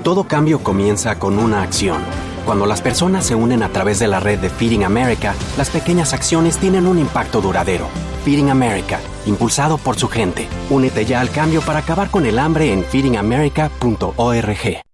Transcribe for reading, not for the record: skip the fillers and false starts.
Todo cambio comienza con una acción. Cuando las personas se unen a través de la red de Feeding America, las pequeñas acciones tienen un impacto duradero. Feeding America, impulsado por su gente. Únete ya al cambio para acabar con el hambre en feedingamerica.org.